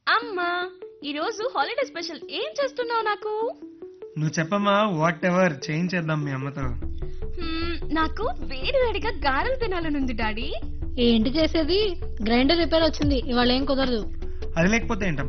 అమ్మా ఈ రోజు హాలిడే స్పెషల్ ఏం చేస్తున్నావు నాకు? నువ్వు చెప్పమ్మా, వాట్ ఎవర్ చేయించేద్దాం మీ అమ్మతో. నాకు వేడి వేడిగా గారెలు తినాలనుంది డాడీ. ఏంటి చేసేది? గ్రైండర్ రిపేర్ వచ్చింది, ఇవాళ ఏం కుదరదు. అది లేకపోతే ఏంటమ్మా,